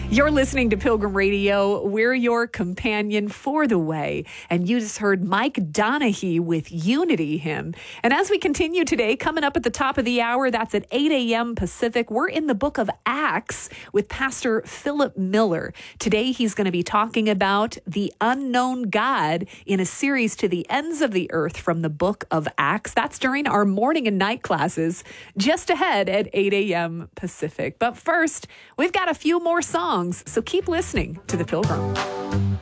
You're listening to Pilgrim Radio. We're your companion for the way. And you just heard Mike Donahue with Unity Hymn. And as we continue today, coming up at the top of the hour, that's at 8 a.m. Pacific, we're in the book of Acts with Pastor Philip Miller. Today, he's going to be talking about the unknown God in a series to the ends of the earth from the book of Acts. That's during our morning and night classes just ahead at 8 a.m. Pacific. But first, we've got a few more songs, so keep listening to The Pilgrim.